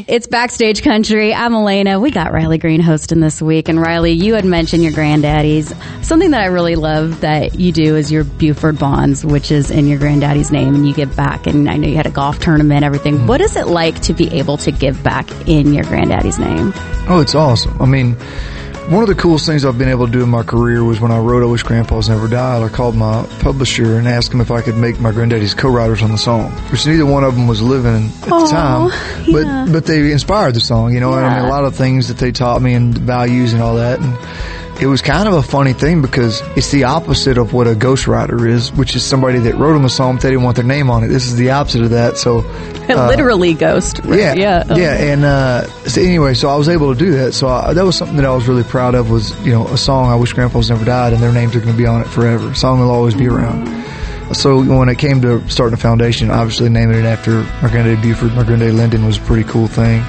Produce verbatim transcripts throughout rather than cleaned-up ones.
Country. It's Backstage Country. I'm Elena. We got Riley Green hosting this week. And Riley, you had mentioned your granddaddies. Something that I really love that you do is your Buford Bonds, which is in your granddaddy's name, and you give back. And I know you had a golf tournament, everything. What is it like to be able to give back in your granddaddy's name? Oh, it's awesome. I mean, one of the coolest things I've been able to do in my career was when I wrote I Wish Grandpa's Never Died, I called my publisher and asked him if I could make my granddaddy's co-writers on the song, which neither one of them was living at Aww, the time, but yeah. but they inspired the song, you know, yeah. and I mean, a lot of things that they taught me and values and all that. And it was kind of a funny thing because it's the opposite of what a ghostwriter is, which is somebody that wrote them a song but they didn't want their name on it. This is the opposite of that. So uh, literally ghost. Right? Yeah, yeah, oh. yeah. And uh, so anyway, so I was able to do that. So I, that was something that I was really proud of. Was you know a song I Wish Grandpa's Never Died, and their names are going to be on it forever. A song will always be around. So when it came to starting a foundation, obviously naming it after my granddaddy Buford, my granddaddy Lyndon was a pretty cool thing.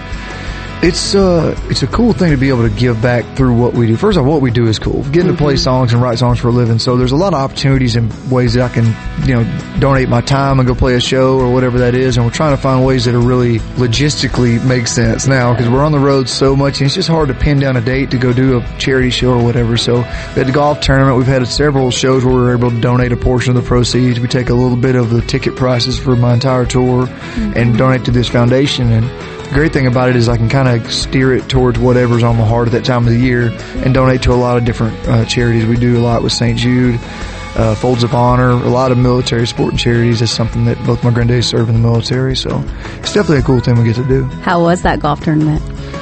It's uh, it's a cool thing to be able to give back through what we do. First of all, what we do is cool. Getting to play songs and write songs for a living. So there's a lot of opportunities and ways that I can, you know, donate my time and go play a show or whatever that is. And we're trying to find ways that are really logistically make sense now because we're on the road so much and it's just hard to pin down a date to go do a charity show or whatever. So we had the golf tournament. We've had several shows where we were able to donate a portion of the proceeds. We take a little bit of the ticket prices for my entire tour mm-hmm. and donate to this foundation. And the great thing about it is I can kind of steer it towards whatever's on my heart at that time of the year and donate to a lot of different uh, charities. We do a lot with Saint Jude, uh, Folds of Honor, a lot of military sport and charities. That's something that both my granddaddies serve in the military, so it's definitely a cool thing we get to do. How was that golf tournament?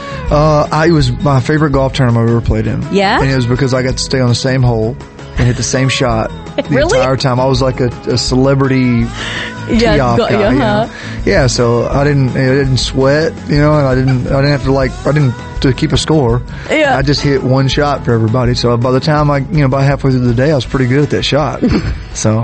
Uh, I, it was my favorite golf tournament I've ever played in. Yeah? And it was because I got to stay on the same hole and hit the same shot the really? entire time. I was like a, a celebrity yeah, tee-off go, guy, uh-huh. you know? Yeah, so I didn't, I didn't sweat, you know, and I didn't, I didn't have to like, I didn't to keep a score. Yeah. I just hit one shot for everybody. So by the time I, you know, by halfway through the day, I was pretty good at that shot. So.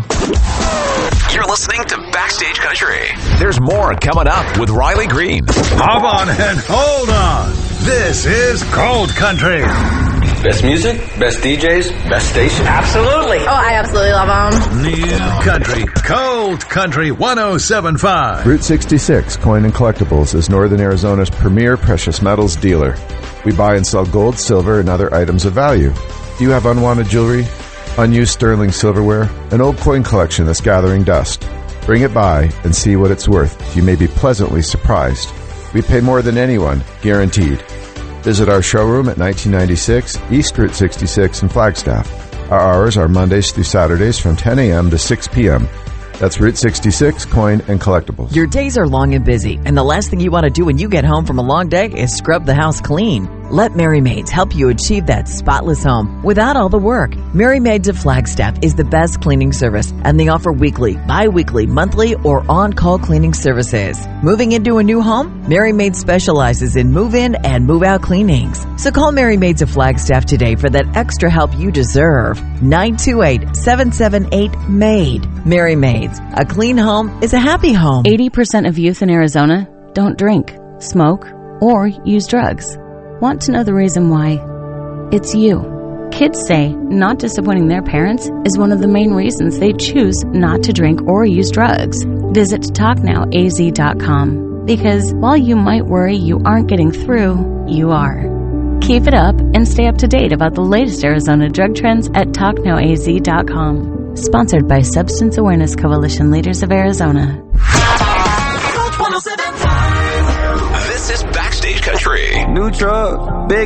You're listening to Backstage Country. There's more coming up with Riley Green. Hop on and hold on. This is Cold Country. Best music, best D Js, best station. Absolutely. Oh, I absolutely love them. New Country, Cold Country one oh seven point five. Route sixty-six Coin and Collectibles is Northern Arizona's premier precious metals dealer. We buy and sell gold, silver, and other items of value. Do you have unwanted jewelry, unused sterling silverware, an old coin collection that's gathering dust? Bring it by and see what it's worth. You may be pleasantly surprised. We pay more than anyone, guaranteed. Visit our showroom at nineteen ninety-six East Route sixty-six in Flagstaff. Our hours are Mondays through Saturdays from ten a.m. to six p.m. That's Route sixty-six Coin and Collectibles. Your days are long and busy, and the last thing you want to do when you get home from a long day is scrub the house clean. Let Mary Maids help you achieve that spotless home without all the work. Mary Maids of Flagstaff is the best cleaning service, and they offer weekly, bi-weekly, monthly, or on-call cleaning services. Moving into a new home? Mary Maids specializes in move-in and move-out cleanings. So call Mary Maids of Flagstaff today for that extra help you deserve. nine two eight, seven seven eight, M A I D. Mary Maids. A clean home is a happy home. eighty percent of youth in Arizona don't drink, smoke, or use drugs. Want to know the reason why? It's you. Kids say not disappointing their parents is one of the main reasons they choose not to drink or use drugs. Visit talk now A Z dot com because while you might worry you aren't getting through, you are. Keep it up and stay up to date about the latest Arizona drug trends at talk now A Z dot com. Sponsored by Substance Awareness Coalition Leaders of Arizona. This is Backstage Country. New truck, big